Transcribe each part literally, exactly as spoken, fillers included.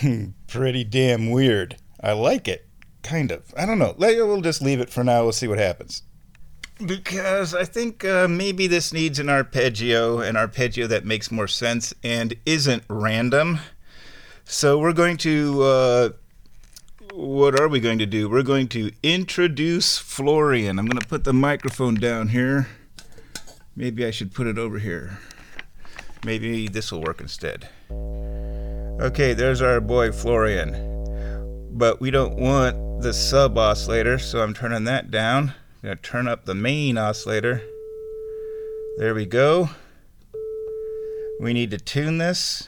Pretty damn weird. I like it. Kind of. I don't know. We'll just leave it for now. We'll see what happens. Because I think uh, maybe this needs an arpeggio, an arpeggio that makes more sense and isn't random. So we're going to, uh, what are we going to do? We're going to introduce Florian. I'm going to put the microphone down here. Maybe I should put it over here. Maybe this will work instead. Okay, there's our boy Florian. But we don't want the sub oscillator, so I'm turning that down. I'm going to turn up the main oscillator. There we go. We need to tune this.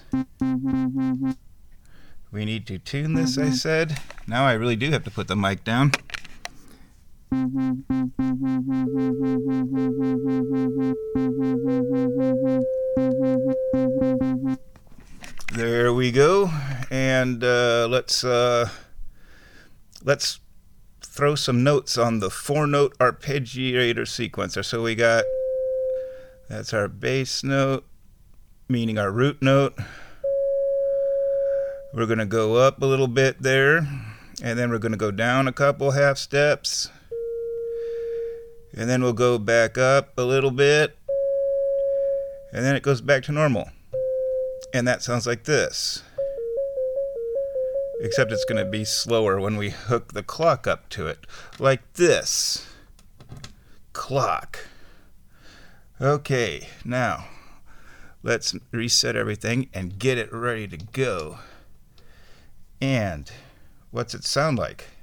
We need to tune this, I said. Now I really do have to put the mic down. There we go. And uh, let's uh, let's throw some notes on the four-note arpeggiator sequencer. So we got, that's our bass note, meaning our root note. We're going to go up a little bit there, and then we're going to go down a couple half steps, and then we'll go back up a little bit, and then it goes back to normal. And that sounds like this. Except it's going to be slower when we hook the clock up to it. Like this. Clock. Okay, now let's reset everything and get it ready to go. And what's it sound like?